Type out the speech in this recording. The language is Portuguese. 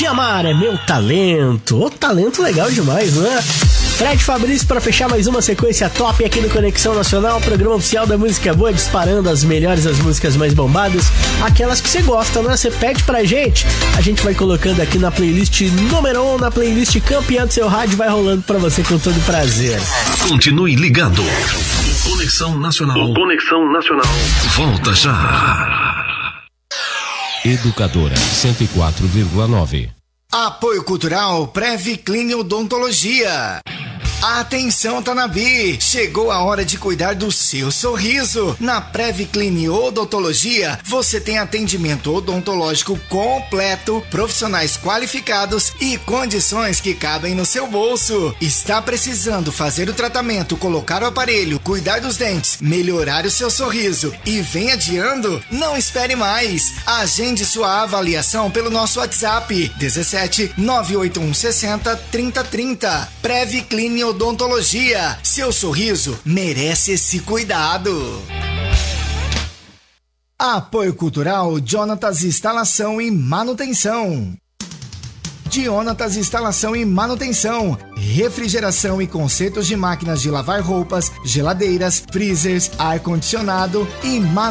Te amar é meu talento. Ô, talento legal demais, não é? Fred Fabrício para fechar mais uma sequência top aqui no Conexão Nacional, programa oficial da música boa, disparando as melhores, as músicas mais bombadas, aquelas que você gosta, né? Você pede pra gente, a gente vai colocando aqui na playlist número 1, na playlist campeã do seu rádio, vai rolando pra você com todo prazer. Continue ligado. Conexão Nacional. Conexão Nacional. Volta já. Educadora 104,9. Apoio Cultural Previclin Odontologia. Atenção, Tanabi! Chegou a hora de cuidar do seu sorriso. Na Previclin Odontologia, você tem atendimento odontológico completo, profissionais qualificados e condições que cabem no seu bolso. Está precisando fazer o tratamento, colocar o aparelho, cuidar dos dentes, melhorar o seu sorriso e vem adiando? Não espere mais! Agende sua avaliação pelo nosso WhatsApp 17 981 60 3030. Previclin Odontologia. Seu sorriso merece esse cuidado. Apoio Cultural Jonatas Instalação e Manutenção. Jonatas Instalação e Manutenção, refrigeração e consertos de máquinas de lavar roupas, geladeiras, freezers, ar-condicionado e manutenção